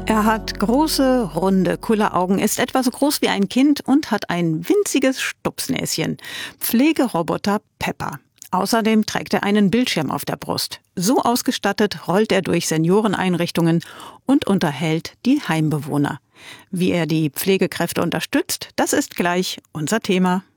Er hat große, runde Kulleraugen, ist etwa so groß wie ein Kind und hat ein winziges Stupsnäschen. Pflegeroboter Pepper. Außerdem trägt er einen Bildschirm auf der Brust. So ausgestattet rollt er durch Senioreneinrichtungen und unterhält die Heimbewohner. Wie er die Pflegekräfte unterstützt, das ist gleich unser Thema.